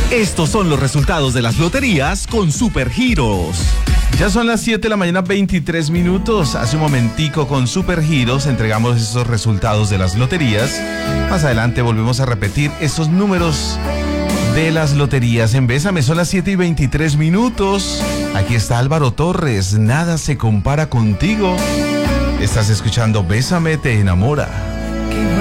Estos son los resultados de las loterías con Supergiros. Ya son las 7 de la mañana, 23 minutos. Hace un momentico con Supergiros entregamos esos resultados de las loterías. Más adelante volvemos a repetir esos números de las loterías en Bésame. Son las 7 y 23 minutos. Aquí está Álvaro Torres. Nada se compara contigo. Estás escuchando Bésame, te enamora.